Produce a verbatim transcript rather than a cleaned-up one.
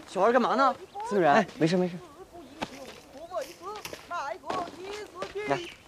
小孩干嘛呢？ 自然，没事没事。 来。